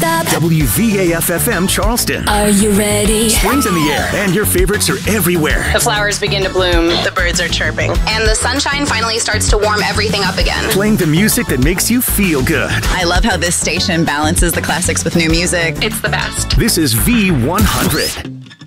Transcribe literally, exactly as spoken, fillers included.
stop. W V A F F M Charleston. Are you ready? Spring's in the air, and your favorites are everywhere. The flowers begin to bloom. The birds are chirping. And the sunshine finally starts to warm everything up again. Playing the music that makes you feel good. I love how this station balances the classics with new music. It's the best. This is V one hundred.